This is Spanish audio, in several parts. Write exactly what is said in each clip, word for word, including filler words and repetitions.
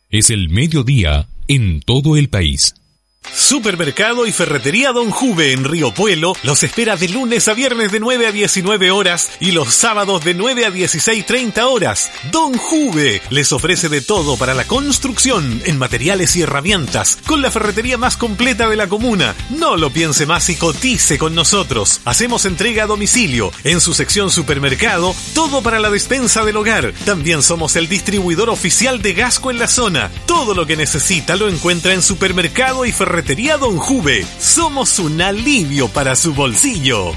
Es el mediodía en todo el país. Supermercado y Ferretería Don Juve en Río Puelo los espera de lunes a viernes de nueve a diecinueve horas y los sábados de nueve a dieciséis treinta horas. Don Juve les ofrece de todo para la construcción en materiales y herramientas con la ferretería más completa de la comuna. No lo piense más y cotice con nosotros. Hacemos entrega a domicilio. En su sección supermercado, todo para la despensa del hogar. También somos el distribuidor oficial de Gasco en la zona. Todo lo que necesita lo encuentra en Supermercado y Ferretería Ferretería Don Juve. Somos un alivio para su bolsillo.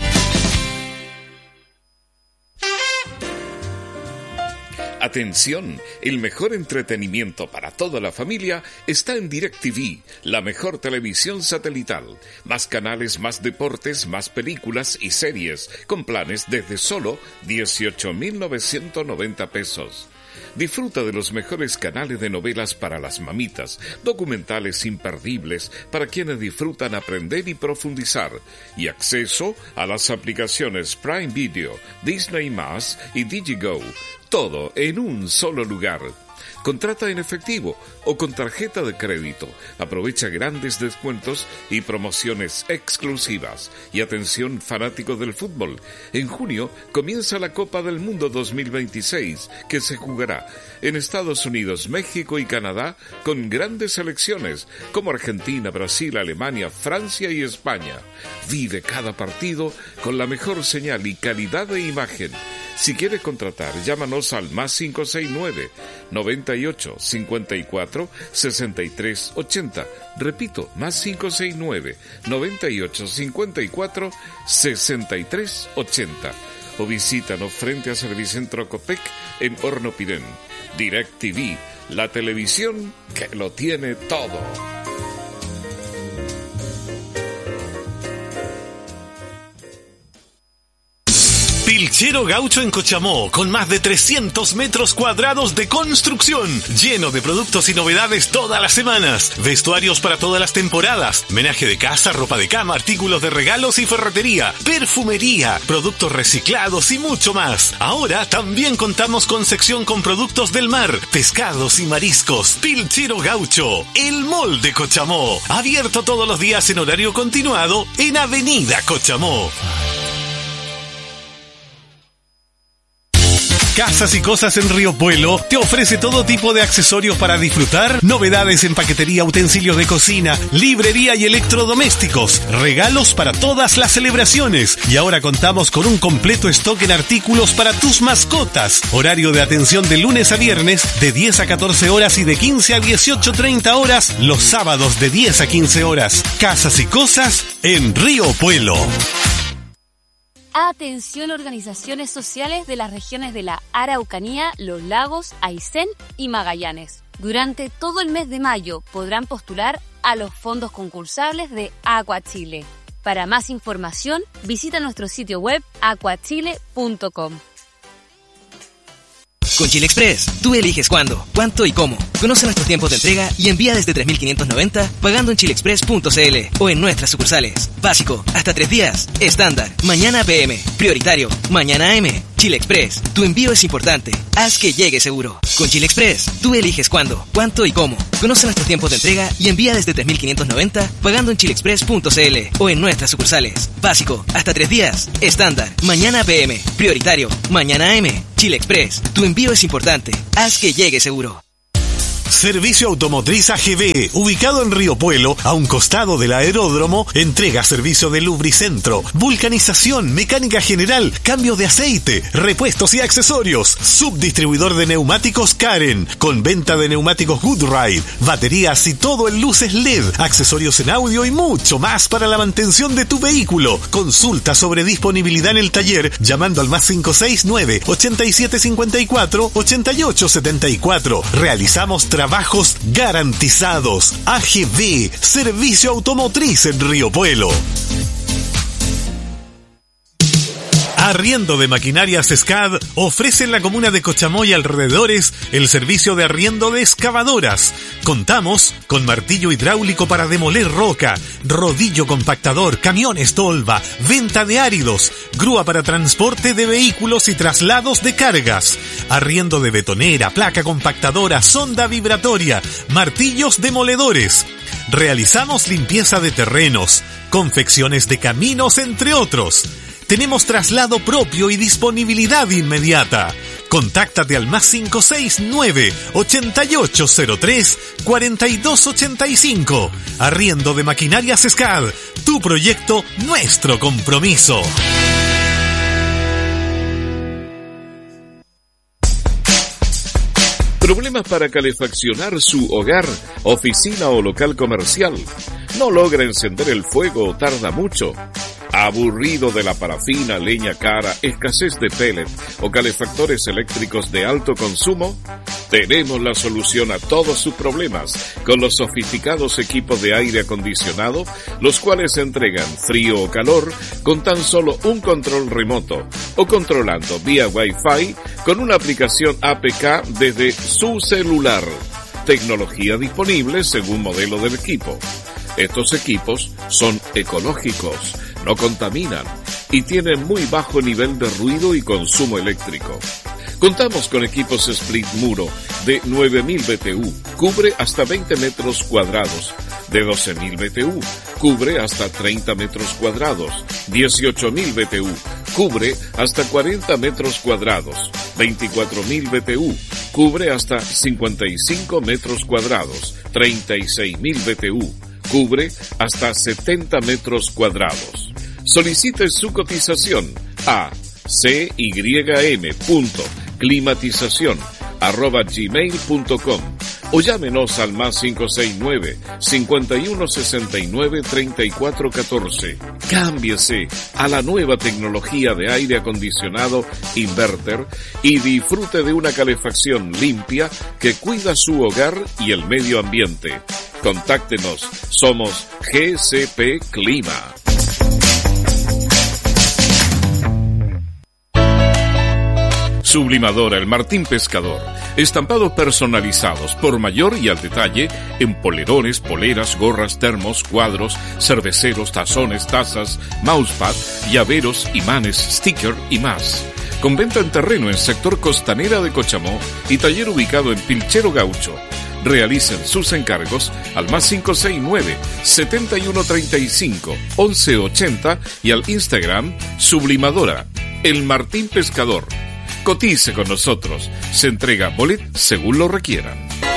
Atención, el mejor entretenimiento para toda la familia está en DirecTV, la mejor televisión satelital. Más canales, más deportes, más películas y series, con planes desde solo dieciocho mil novecientos noventa pesos. Disfruta de los mejores canales de novelas para las mamitas, documentales imperdibles para quienes disfrutan aprender y profundizar, y acceso a las aplicaciones Prime Video, Disney más y Digigo. Todo en un solo lugar. Contrata en efectivo o con tarjeta de crédito. Aprovecha grandes descuentos y promociones exclusivas. Y atención, fanáticos del fútbol. En junio comienza la Copa del Mundo dos mil veintiséis, que se jugará en Estados Unidos, México y Canadá, con grandes selecciones como Argentina, Brasil, Alemania, Francia y España. Vive cada partido con la mejor señal y calidad de imagen. Si quieres contratar, llámanos al más cinco seis nueve, noventa y ocho, cincuenta y cuatro, sesenta y tres ochenta. Repito, más cinco seis nueve, noventa y ocho, cincuenta y cuatro, sesenta y tres ochenta. O visítanos frente a Servicentro Copec en Hornopirén. DirecTV, la televisión que lo tiene todo. Pilchero Gaucho en Cochamó, con más de trescientos metros cuadrados de construcción, lleno de productos y novedades todas las semanas, vestuarios para todas las temporadas, menaje de casa, ropa de cama, artículos de regalos y ferretería, perfumería, productos reciclados y mucho más. Ahora también contamos con sección con productos del mar, pescados y mariscos. Pilchero Gaucho, el mall de Cochamó, abierto todos los días en horario continuado en Avenida Cochamó. Casas y Cosas en Río Puelo te ofrece todo tipo de accesorios para disfrutar, novedades en paquetería, utensilios de cocina, librería y electrodomésticos, regalos para todas las celebraciones. Y ahora contamos con un completo stock en artículos para tus mascotas. Horario de atención de lunes a viernes de diez a catorce horas y de quince a dieciocho treinta horas los sábados de diez a quince horas. Casas y Cosas en Río Puelo. Atención, organizaciones sociales de las regiones de la Araucanía, Los Lagos, Aysén y Magallanes. Durante todo el mes de mayo podrán postular a los fondos concursables de Aqua Chile. Para más información, visita nuestro sitio web aqua chile punto com. Con Chile Express, tú eliges cuándo, cuánto y cómo. Conoce nuestros tiempos de entrega y envía desde tres mil quinientos noventa pagando en chile express punto c l o en nuestras sucursales. Básico, hasta tres días. Estándar, mañana P M. Prioritario, mañana A M. Chile Express, tu envío es importante. Haz que llegue seguro. Con Chile Express, tú eliges cuándo, cuánto y cómo. Conoce nuestros tiempos de entrega y envía desde tres mil quinientos noventa pagando en chile express punto c l o en nuestras sucursales. Básico, hasta tres días. Estándar, mañana P M. Prioritario, mañana A M. Chile Express, tu envío es importante. Haz que llegue seguro. Servicio Automotriz A G B, ubicado en Río Puelo, a un costado del aeródromo, entrega servicio de lubricentro, vulcanización, mecánica general, cambio de aceite, repuestos y accesorios. Subdistribuidor de neumáticos Karen, con venta de neumáticos Goodride, baterías y todo en luces L E D, accesorios en audio y mucho más para la mantención de tu vehículo. Consulta sobre disponibilidad en el taller llamando al más cinco seis nueve, ochenta y siete cincuenta y cuatro, ochenta y ocho setenta y cuatro. Realizamos trabajos garantizados. A G B, Servicio Automotriz en Río Puelo. Arriendo de Maquinarias S C A D ofrece en la comuna de Cochamoy y alrededores el servicio de arriendo de excavadoras. Contamos con martillo hidráulico para demoler roca, rodillo compactador, camiones tolva, venta de áridos, grúa para transporte de vehículos y traslados de cargas, arriendo de betonera, placa compactadora, sonda vibratoria, martillos demoledores. Realizamos limpieza de terrenos, confecciones de caminos, entre otros. Tenemos traslado propio y disponibilidad inmediata. Contáctate al más cinco seis nueve, ochenta y ocho cero tres, cuarenta y dos ochenta y cinco. Arriendo de Maquinarias S C A D. Tu proyecto, nuestro compromiso. ¿Problemas para calefaccionar su hogar, oficina o local comercial? ¿No logra encender el fuego o tarda mucho? ¿Aburrido de la parafina, leña cara, escasez de pellet o calefactores eléctricos de alto consumo? Tenemos la solución a todos sus problemas con los sofisticados equipos de aire acondicionado, los cuales entregan frío o calor con tan solo un control remoto o controlando vía Wi-Fi con una aplicación A P K desde su celular. Tecnología disponible según modelo del equipo. Estos equipos son ecológicos, no contaminan y tienen muy bajo nivel de ruido y consumo eléctrico. Contamos con equipos split muro de nueve mil B T U, cubre hasta veinte metros cuadrados, de doce mil B T U, cubre hasta treinta metros cuadrados, dieciocho mil B T U, cubre hasta cuarenta metros cuadrados, veinticuatro mil B T U, cubre hasta cincuenta y cinco metros cuadrados, treinta y seis mil B T U, cubre hasta setenta metros cuadrados. Solicite su cotización a cym.climatización arroba gmail punto com o llámenos al más cinco seis nueve, cincuenta y uno sesenta y nueve, treinta y cuatro catorce. Cámbiese a la nueva tecnología de aire acondicionado Inverter y disfrute de una calefacción limpia que cuida su hogar y el medio ambiente. Contáctenos, somos G C P Clima. Sublimadora El Martín Pescador. Estampados personalizados por mayor y al detalle en polerones, poleras, gorras, termos, cuadros, cerveceros, tazones, tazas, mousepad, llaveros, imanes, sticker y más. Con venta en terreno en sector Costanera de Cochamó y taller ubicado en Pilchero Gaucho. Realicen sus encargos al más cinco seis nueve, setenta y uno treinta y cinco, once ochenta y al Instagram Sublimadora El Martín Pescador. Cotice con nosotros. Se entrega bolet según lo requieran.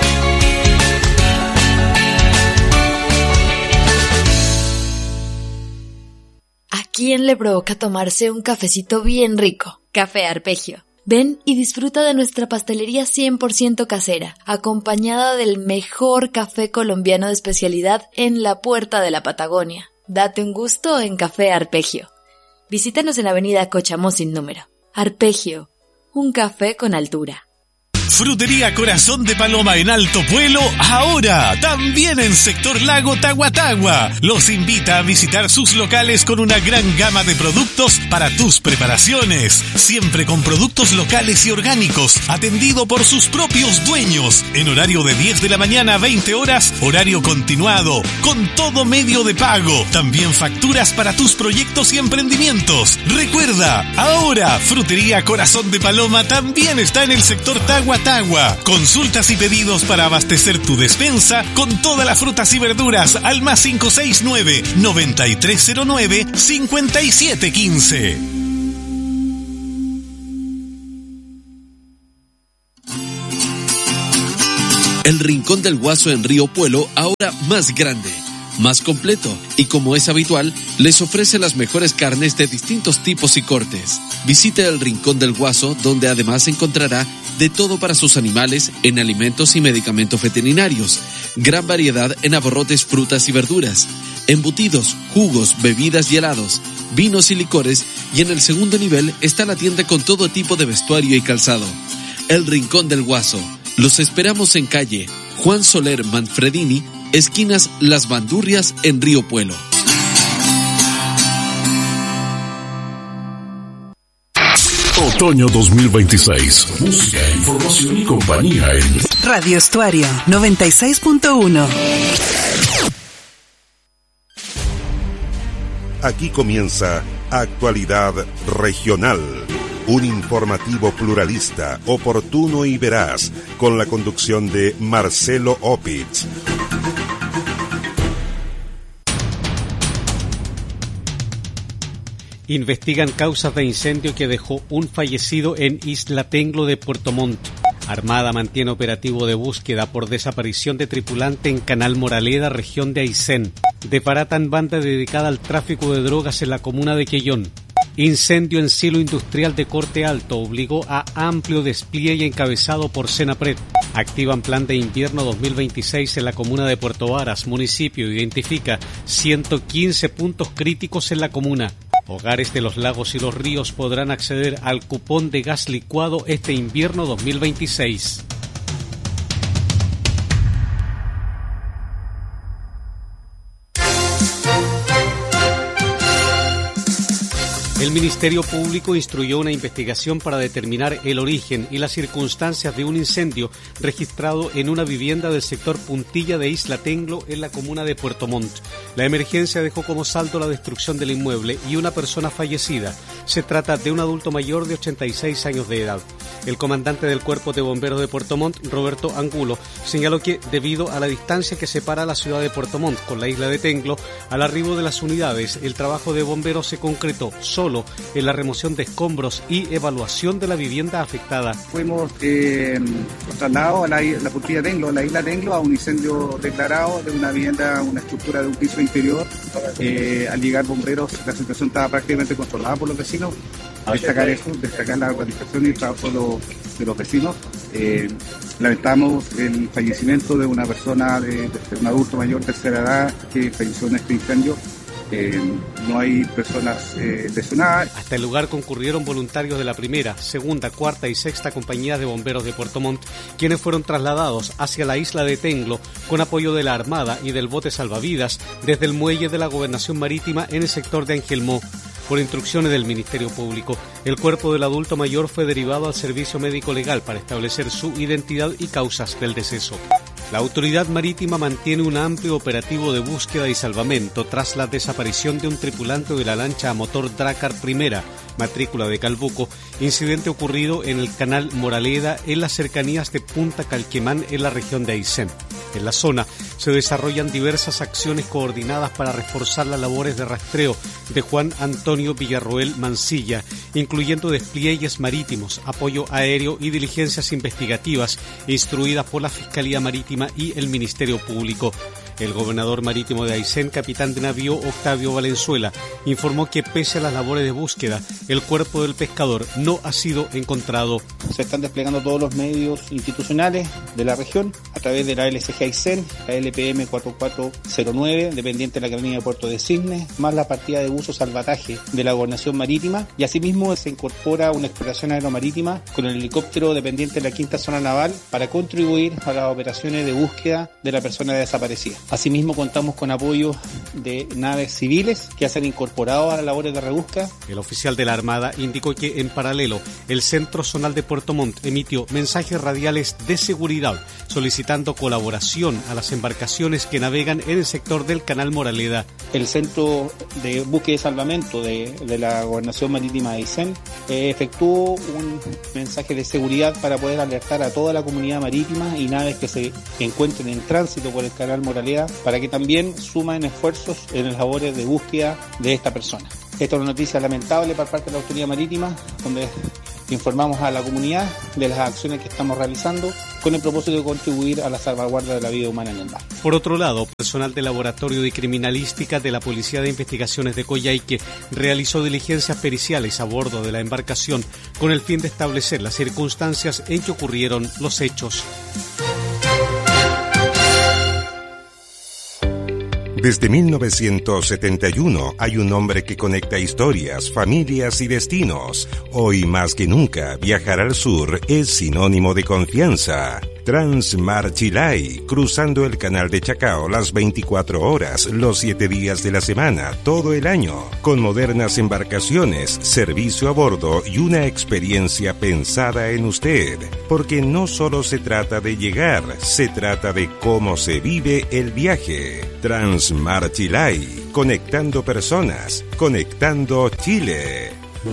¿A quién le provoca tomarse un cafecito bien rico? Café Arpegio. Ven y disfruta de nuestra pastelería cien por ciento casera, acompañada del mejor café colombiano de especialidad en la puerta de la Patagonia. Date un gusto en Café Arpegio. Visítanos en la avenida Cochamó sin número. Arpegio. Un café con altura. Frutería Corazón de Paloma en Alto Puelo, ahora también en sector Lago Tahuatahua. Los invita a visitar sus locales con una gran gama de productos para tus preparaciones. Siempre con productos locales y orgánicos, atendido por sus propios dueños. En horario de diez de la mañana a veinte horas, horario continuado, con todo medio de pago. También facturas para tus proyectos y emprendimientos. Recuerda, ahora Frutería Corazón de Paloma también está en el sector Tahuatahua. Consultas y pedidos para abastecer tu despensa con todas las frutas y verduras al más cinco seis nueve, noventa y tres cero nueve, cincuenta y siete quince. El Rincón del Guaso en Río Puelo, ahora más grande, más completo y, como es habitual, les ofrece las mejores carnes de distintos tipos y cortes. Visite el Rincón del Guaso, donde además encontrará de todo para sus animales en alimentos y medicamentos veterinarios, gran variedad en abarrotes, frutas y verduras, embutidos, jugos, bebidas y helados, vinos y licores, y en el segundo nivel está la tienda con todo tipo de vestuario y calzado. El Rincón del Guaso. Los esperamos en calle Juan Soler Manfredini, esquinas Las Bandurrias en Río Puelo. Otoño dos mil veintiséis. Música, información y compañía en Radio Estuario noventa y seis punto uno. Aquí comienza Actualidad Regional, un informativo pluralista, oportuno y veraz, con la conducción de Marcelo Opitz. Investigan causas de incendio que dejó un fallecido en Isla Tenglo de Puerto Montt. Armada mantiene operativo de búsqueda por desaparición de tripulante en Canal Moraleda, región de Aysén. Desbaratan banda dedicada al tráfico de drogas en la comuna de Quellón. Incendio en silo industrial de Corte Alto obligó a amplio despliegue encabezado por Senapred. Activan plan de invierno dos mil veintiséis en la comuna de Puerto Varas. Municipio identifica ciento quince puntos críticos en la comuna. Hogares de los lagos y los ríos podrán acceder al cupón de gas licuado este invierno dos mil veintiséis. El Ministerio Público instruyó una investigación para determinar el origen y las circunstancias de un incendio registrado en una vivienda del sector Puntilla de Isla Tenglo en la comuna de Puerto Montt. La emergencia dejó como saldo la destrucción del inmueble y una persona fallecida. Se trata de un adulto mayor de ochenta y seis años de edad. El comandante del Cuerpo de Bomberos de Puerto Montt, Roberto Angulo, señaló que debido a la distancia que separa la ciudad de Puerto Montt con la isla de Tenglo, al arribo de las unidades, el trabajo de bomberos se concretó solo en la remoción de escombros y evaluación de la vivienda afectada. Fuimos eh, trasladados a la, la Puntilla Tenglo, a la isla Tenglo, a un incendio declarado de una vivienda, una estructura de un piso interior. Eh, al llegar bomberos, la situación estaba prácticamente controlada por los vecinos. Destacar eso, destacar la organización y el trabajo de los, de los vecinos. Eh, lamentamos el fallecimiento de una persona, de, de un adulto mayor de tercera edad que falleció en este incendio. Eh, no hay personas eh, lesionadas. Hasta el lugar concurrieron voluntarios de la primera, segunda, cuarta y sexta compañías de bomberos de Puerto Montt, quienes fueron trasladados hacia la isla de Tenglo con apoyo de la Armada y del bote salvavidas desde el muelle de la Gobernación Marítima en el sector de Angelmó. Por instrucciones del Ministerio Público, el cuerpo del adulto mayor fue derivado al servicio médico legal para establecer su identidad y causas del deceso. La autoridad marítima mantiene un amplio operativo de búsqueda y salvamento tras la desaparición de un tripulante de la lancha a motor Dracar Primera, matrícula de Calbuco, incidente ocurrido en el canal Moraleda en las cercanías de Punta Calquemán en la región de Aysén. En la zona se desarrollan diversas acciones coordinadas para reforzar las labores de rastreo de Juan Antonio Villarroel Mancilla, incluyendo despliegues marítimos, apoyo aéreo y diligencias investigativas instruidas por la Fiscalía Marítima y el Ministerio Público. El gobernador marítimo de Aysén, capitán de navío Octavio Valenzuela, informó que pese a las labores de búsqueda, el cuerpo del pescador no ha sido encontrado. Se están desplegando todos los medios institucionales de la región a través de la L C G Aysén, la L P M cuatro cuatro cero nueve, dependiente de la Academia de Puerto de Cisnes, más la partida de buzo salvataje de la Gobernación Marítima, y asimismo se incorpora una exploración aeromarítima con el helicóptero dependiente de la Quinta Zona Naval para contribuir a las operaciones de búsqueda de la persona desaparecida. Asimismo contamos con apoyo de naves civiles que se han incorporado a las labores de rebusca. El oficial de la Armada indicó que en paralelo el Centro Zonal de Puerto Montt emitió mensajes radiales de seguridad solicitando colaboración a las embarcaciones que navegan en el sector del Canal Moraleda. El Centro de Búsqueda y Salvamento de, de la Gobernación Marítima de Aysén eh, efectuó un mensaje de seguridad para poder alertar a toda la comunidad marítima y naves que se encuentren en tránsito por el Canal Moraleda para que también sumen esfuerzos en las labores de búsqueda de esta persona. Esta es una noticia lamentable por parte de la Autoridad Marítima, donde informamos a la comunidad de las acciones que estamos realizando con el propósito de contribuir a la salvaguarda de la vida humana en el mar. Por otro lado, personal del Laboratorio de Criminalística de la Policía de Investigaciones de Coyhaique realizó diligencias periciales a bordo de la embarcación con el fin de establecer las circunstancias en que ocurrieron los hechos. Desde mil novecientos setenta y uno hay un nombre que conecta historias, familias y destinos. Hoy más que nunca, viajar al sur es sinónimo de confianza. Transmar-Chilay, cruzando el canal de Chacao las veinticuatro horas, los siete días de la semana, todo el año, con modernas embarcaciones, servicio a bordo y una experiencia pensada en usted. Porque no solo se trata de llegar, se trata de cómo se vive el viaje. Transmar-Chilay, conectando personas, conectando Chile.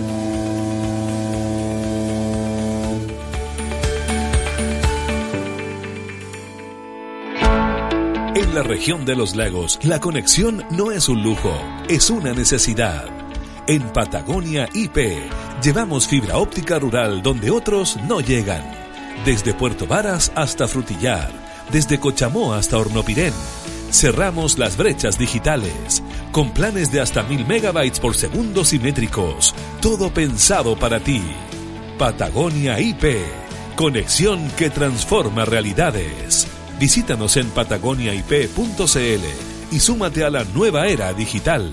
En la región de los lagos, la conexión no es un lujo, es una necesidad. En Patagonia I P, llevamos fibra óptica rural donde otros no llegan. Desde Puerto Varas hasta Frutillar, desde Cochamó hasta Hornopirén. Cerramos las brechas digitales, con planes de hasta mil megabytes por segundo simétricos. Todo pensado para ti. Patagonia I P, conexión que transforma realidades. Visítanos en patagonia i p punto c l y súmate a la nueva era digital.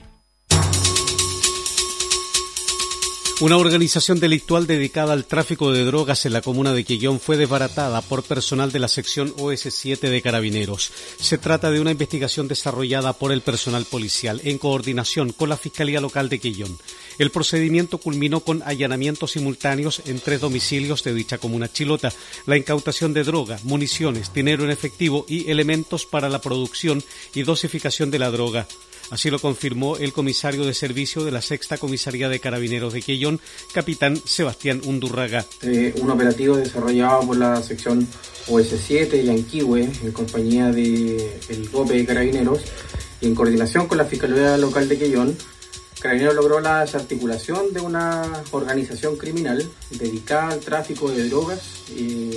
Una organización delictual dedicada al tráfico de drogas en la comuna de Quellón fue desbaratada por personal de la sección O S siete de Carabineros. Se trata de una investigación desarrollada por el personal policial en coordinación con la Fiscalía Local de Quellón. El procedimiento culminó con allanamientos simultáneos en tres domicilios de dicha comuna chilota, la incautación de droga, municiones, dinero en efectivo y elementos para la producción y dosificación de la droga. Así lo confirmó el comisario de servicio de la Sexta Comisaría de Carabineros de Quellón, capitán Sebastián Undurraga. Eh, un operativo desarrollado por la sección O S siete y Yanquihue, en compañía del G O P E de Carabineros y en coordinación con la Fiscalía Local de Quellón. Carabineros logró la desarticulación de una organización criminal dedicada al tráfico de drogas y,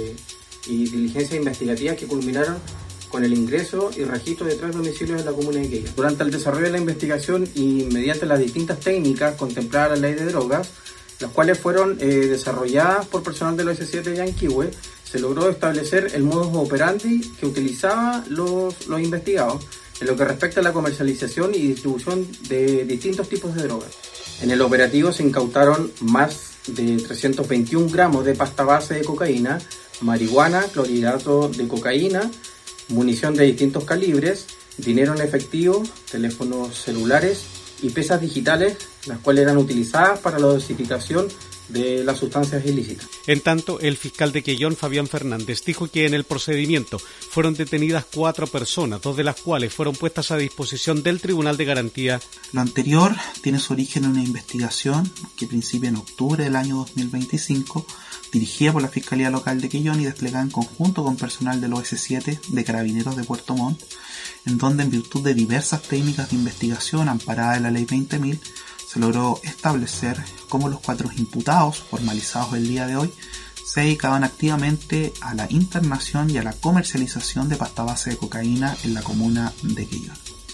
y diligencias investigativas que culminaron con el ingreso y registro de tres domicilios en la comuna de Quellón. Durante el desarrollo de la investigación y mediante las distintas técnicas contempladas en la ley de drogas, las cuales fueron eh, desarrolladas por personal del O S siete de Yanquihue, se logró establecer el modus operandi que utilizaban los, los investigados en lo que respecta a la comercialización y distribución de distintos tipos de drogas. En el operativo se incautaron más de trescientos veintiún gramos de pasta base de cocaína, marihuana, clorhidrato de cocaína, munición de distintos calibres, dinero en efectivo, teléfonos celulares y piezas digitales, las cuales eran utilizadas para la dosificación de las sustancias ilícitas. En tanto, el fiscal de Quellón, Fabián Fernández, dijo que en el procedimiento fueron detenidas cuatro personas, dos de las cuales fueron puestas a disposición del Tribunal de Garantía. Lo anterior tiene su origen en una investigación que principia en octubre del año dos mil veinticinco, dirigida por la Fiscalía Local de Quellón y desplegada en conjunto con personal del O S siete de Carabineros de Puerto Montt, en donde, en virtud de diversas técnicas de investigación amparadas en la Ley veinte mil, se logró establecer cómo los cuatro imputados, formalizados el día de hoy, se dedicaban activamente a la internación y a la comercialización de pasta base de cocaína en la comuna de Quellón.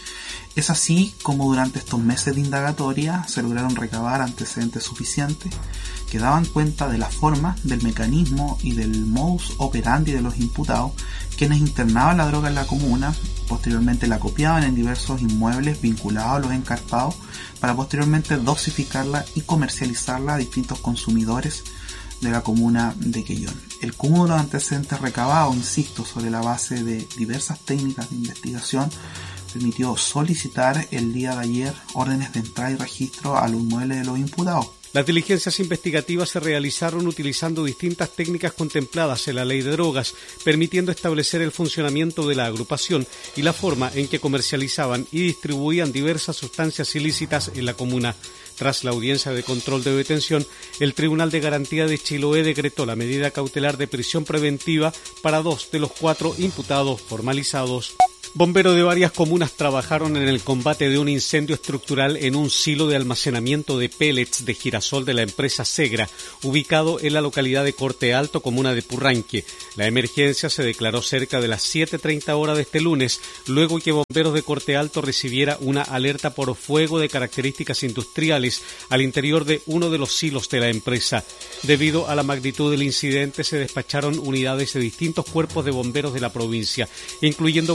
Es así como durante estos meses de indagatoria se lograron recabar antecedentes suficientes que daban cuenta de la forma, del mecanismo y del modus operandi de los imputados, quienes internaban la droga en la comuna, posteriormente la copiaban en diversos inmuebles vinculados a los encartados para posteriormente dosificarla y comercializarla a distintos consumidores de la comuna de Quellón. El cúmulo de antecedentes recabados, insisto, sobre la base de diversas técnicas de investigación, permitió solicitar el día de ayer órdenes de entrada y registro a los inmuebles de los imputados. Las diligencias investigativas se realizaron utilizando distintas técnicas contempladas en la Ley de Drogas, permitiendo establecer el funcionamiento de la agrupación y la forma en que comercializaban y distribuían diversas sustancias ilícitas en la comuna. Tras la audiencia de control de detención, el Tribunal de Garantía de Chiloé decretó la medida cautelar de prisión preventiva para dos de los cuatro imputados formalizados. Bomberos de varias comunas trabajaron en el combate de un incendio estructural en un silo de almacenamiento de pellets de girasol de la empresa Segra, ubicado en la localidad de Corte Alto, comuna de Purranque. La emergencia se declaró cerca de las siete treinta horas de este lunes, luego que bomberos de Corte Alto recibiera una alerta por fuego de características industriales al interior de uno de los silos de la empresa. Debido a la magnitud del incidente, se despacharon unidades de distintos cuerpos de bomberos de la provincia, incluyendo voluntarios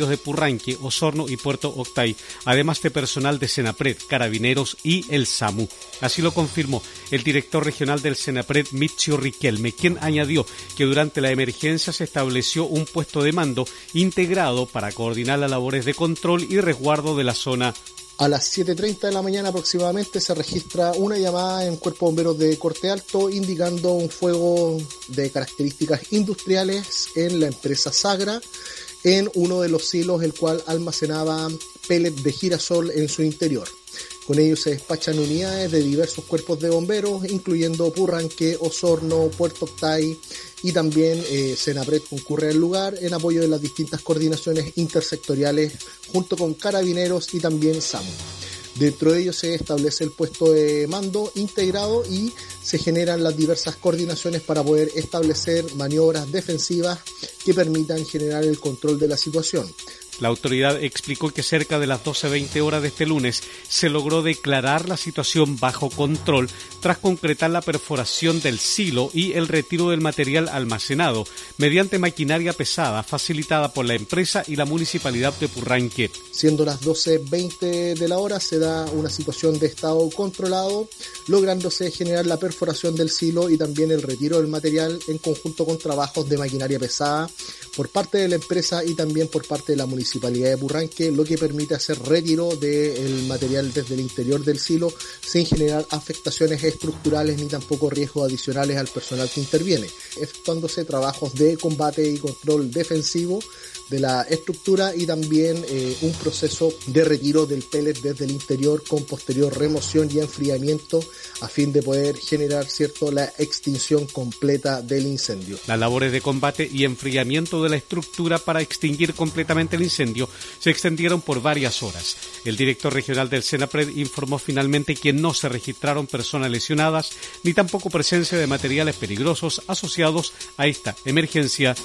municipios de Purranque, Osorno y Puerto Octay, además de personal de Senapred, Carabineros y el SAMU. Así lo confirmó el director regional del Senapred, Michio Riquelme, quien añadió que durante la emergencia se estableció un puesto de mando integrado para coordinar las labores de control y resguardo de la zona. A las siete treinta de la mañana aproximadamente se registra una llamada en Cuerpo de Bomberos de Corte Alto indicando un fuego de características industriales en la empresa Sagra, en uno de los silos el cual almacenaba pellets de girasol en su interior. Con ello se despachan unidades de diversos cuerpos de bomberos, incluyendo Purranque, Osorno, Puerto Octay y también eh, Senapred concurre al lugar en apoyo de las distintas coordinaciones intersectoriales junto con Carabineros y también SAMU. Dentro de ello se establece el puesto de mando integrado y se generan las diversas coordinaciones para poder establecer maniobras defensivas que permitan generar el control de la situación. La autoridad explicó que cerca de las doce veinte horas de este lunes se logró declarar la situación bajo control tras concretar la perforación del silo y el retiro del material almacenado mediante maquinaria pesada facilitada por la empresa y la municipalidad de Purranque. Siendo las doce veinte de la hora se da una situación de estado controlado, lográndose generar la perforación del silo y también el retiro del material en conjunto con trabajos de maquinaria pesada por parte de la empresa y también por parte de la municipalidad de Purranque, lo que permite hacer retiro del material desde el interior del silo sin generar afectaciones estructurales ni tampoco riesgos adicionales al personal que interviene, efectuándose trabajos de combate y control defensivo de la estructura y también eh, un proceso de retiro del pellet desde el interior con posterior remoción y enfriamiento a fin de poder generar cierto la extinción completa del incendio. Las labores de combate y enfriamiento de la estructura para extinguir completamente el incendio se extendieron por varias horas. El director regional del Senapred informó finalmente que no se registraron personas lesionadas ni tampoco presencia de materiales peligrosos asociados a esta emergencia.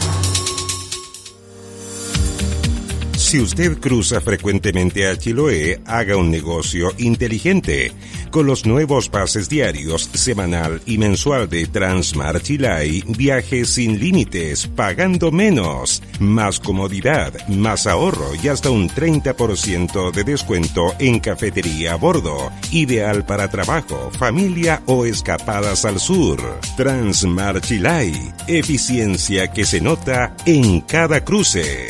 Si usted cruza frecuentemente a Chiloé, haga un negocio inteligente. Con los nuevos pases diarios, semanal y mensual de Transmar Chilay, viaje sin límites, pagando menos. Más comodidad, más ahorro y hasta un treinta por ciento de descuento en cafetería a bordo. Ideal para trabajo, familia o escapadas al sur. Transmar Chilay, eficiencia que se nota en cada cruce.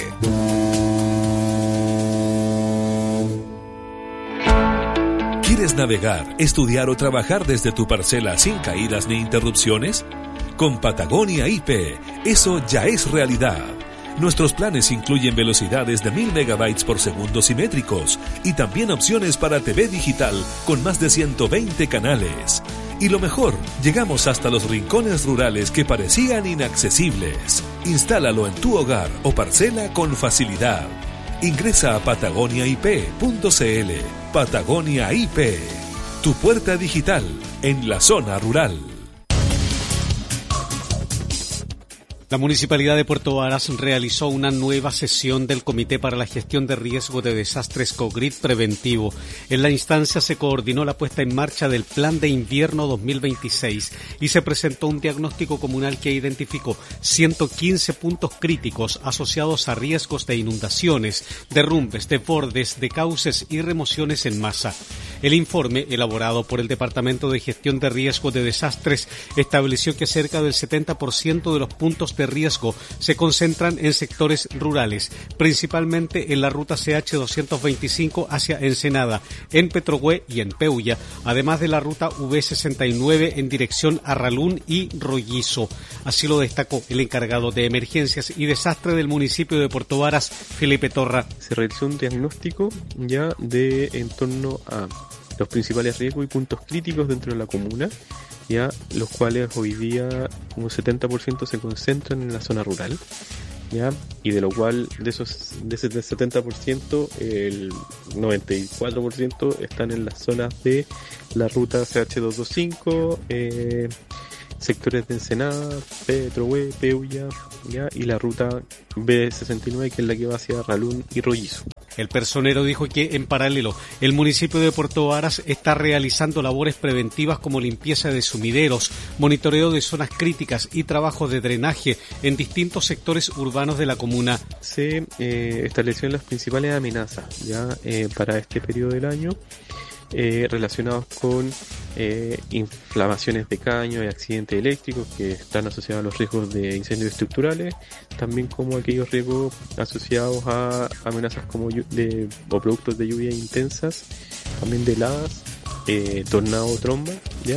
¿Quieres navegar, estudiar o trabajar desde tu parcela sin caídas ni interrupciones? Con Patagonia I P, eso ya es realidad. Nuestros planes incluyen velocidades de mil megabytes por segundo simétricos y también opciones para T V digital con más de ciento veinte canales. Y lo mejor, llegamos hasta los rincones rurales que parecían inaccesibles. Instálalo en tu hogar o parcela con facilidad. Ingresa a patagonia i p punto c l. Patagonia I P, tu puerta digital en la zona rural. La Municipalidad de Puerto Varas realizó una nueva sesión del Comité para la Gestión de Riesgo de Desastres COGRID Preventivo. En la instancia se coordinó la puesta en marcha del Plan de Invierno dos mil veintiséis y se presentó un diagnóstico comunal que identificó ciento quince puntos críticos asociados a riesgos de inundaciones, derrumbes, desbordes de cauces y remociones en masa. El informe, elaborado por el Departamento de Gestión de Riesgo de Desastres, estableció que cerca del setenta por ciento de los puntos de riesgo se concentran en sectores rurales, principalmente en la ruta C H doscientos veinticinco hacia Ensenada, en Petrohue y en Peulla, además de la ruta V sesenta y nueve en dirección a Ralún y Rollizo. Así lo destacó el encargado de emergencias y desastre del municipio de Puerto Varas, Felipe Torra. Se realizó un diagnóstico ya de en torno a los principales riesgos y puntos críticos dentro de la comuna, ya los cuales hoy día un setenta por ciento se concentran en la zona rural, ya, y de lo cual de esos de ese setenta por ciento el noventa y cuatro por ciento están en las zonas de la ruta C H doscientos veinticinco, eh, sectores de Ensenada, Petrohue, Peulla, ya, y la ruta B sesenta y nueve, que es la que va hacia Ralún y Rollizo. El personero dijo que, en paralelo, el municipio de Puerto Varas está realizando labores preventivas como limpieza de sumideros, monitoreo de zonas críticas y trabajos de drenaje en distintos sectores urbanos de la comuna. Se eh, establecieron las principales amenazas ya eh, para este periodo del año, eh, relacionados con eh, inflamaciones de caño y accidentes eléctricos que están asociados a los riesgos de incendios estructurales, también como aquellos riesgos asociados a amenazas como de, o productos de lluvias intensas, también de heladas, eh, tornado, tromba, ¿ya?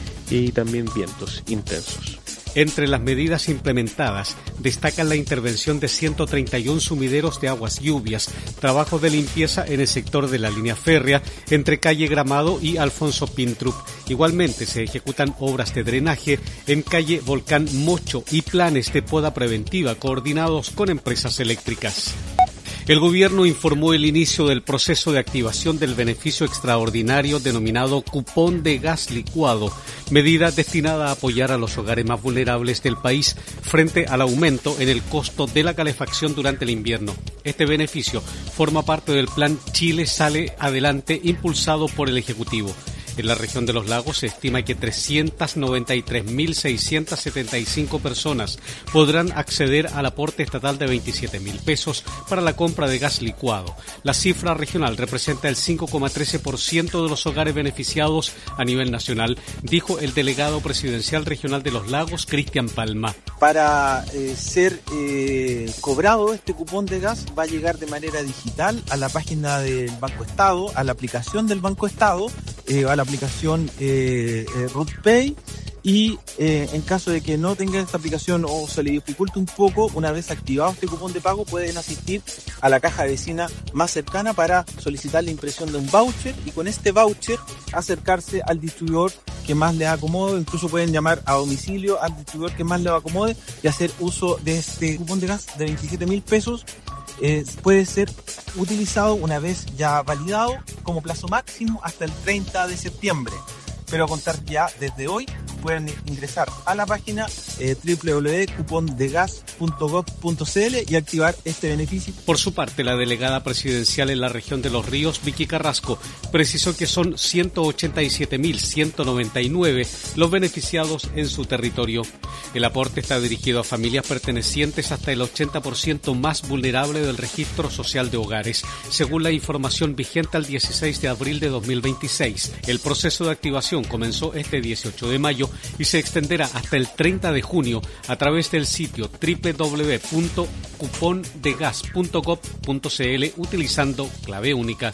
Y también vientos intensos. Entre las medidas implementadas destacan la intervención de ciento treinta y uno sumideros de aguas lluvias, trabajos de limpieza en el sector de la línea férrea entre calle Gramado y Alfonso Pintrup. Igualmente se ejecutan obras de drenaje en calle Volcán Mocho y planes de poda preventiva coordinados con empresas eléctricas. El gobierno informó el inicio del proceso de activación del beneficio extraordinario denominado cupón de gas licuado, medida destinada a apoyar a los hogares más vulnerables del país frente al aumento en el costo de la calefacción durante el invierno. Este beneficio forma parte del plan Chile Sale Adelante impulsado por el Ejecutivo. En la región de los lagos se estima que trescientas noventa y tres mil seiscientas setenta y cinco personas podrán acceder al aporte estatal de veintisiete mil pesos para la compra de gas licuado. La cifra regional representa el cinco coma trece por ciento de los hogares beneficiados a nivel nacional, dijo el delegado presidencial regional de los lagos, Cristian Palma. Para eh, ser eh, cobrado este cupón de gas va a llegar de manera digital a la página del Banco Estado, a la aplicación del Banco Estado, eh, a la aplicación eh, eh, RootPay, y eh, en caso de que no tenga esta aplicación o se le dificulte un poco, una vez activado este cupón de pago pueden asistir a la caja vecina más cercana para solicitar la impresión de un voucher y con este voucher acercarse al distribuidor que más les acomode. Incluso pueden llamar a domicilio al distribuidor que más les acomode y hacer uso de este cupón de gas de veintisiete mil pesos. Eh, puede ser utilizado una vez ya validado como plazo máximo hasta el treinta de septiembre, pero a contar ya desde hoy pueden ingresar a la página eh, doble u doble u doble u punto cupón de gas punto gov punto c l y activar este beneficio. Por su parte, la delegada presidencial en la región de Los Ríos, Vicky Carrasco, precisó que son ciento ochenta y siete mil ciento noventa y nueve los beneficiados en su territorio. El aporte está dirigido a familias pertenecientes hasta el ochenta por ciento más vulnerable del registro social de hogares, según la información vigente al dieciséis de abril de dos mil veintiséis. El proceso de activación comenzó este dieciocho de mayo y se extenderá hasta el treinta de junio a través del sitio doble u doble u doble u punto cupón de gas punto gov punto c l utilizando clave única.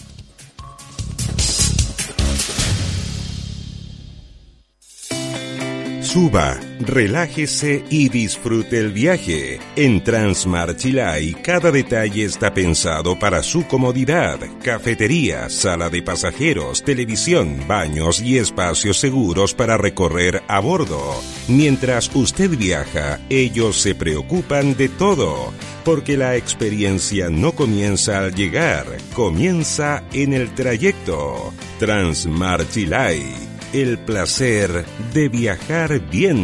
Suba, relájese y disfrute el viaje. En Transmar Chilay, cada detalle está pensado para su comodidad. Cafetería, sala de pasajeros, televisión, baños y espacios seguros para recorrer a bordo. Mientras usted viaja, ellos se preocupan de todo, porque la experiencia no comienza al llegar, comienza en el trayecto. Transmar Chilay. El placer de viajar bien.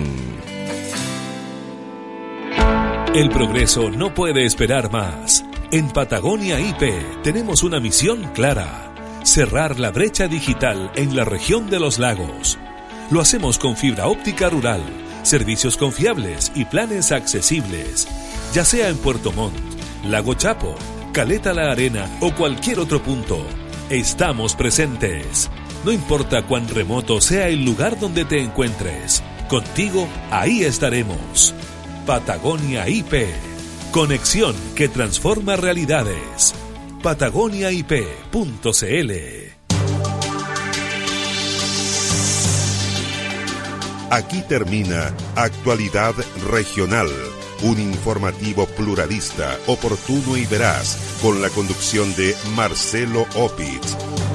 El progreso no puede esperar más. En Patagonia I P tenemos una misión clara: cerrar la brecha digital en la región de los lagos. Lo hacemos con fibra óptica rural, servicios confiables y planes accesibles. Ya sea en Puerto Montt, Lago Chapo, Caleta La Arena o cualquier otro punto, estamos presentes. No importa cuán remoto sea el lugar donde te encuentres, contigo ahí estaremos. Patagonia I P, conexión que transforma realidades. patagonia i p punto c l. Aquí termina Actualidad Regional, un informativo pluralista, oportuno y veraz, con la conducción de Marcelo Opitz.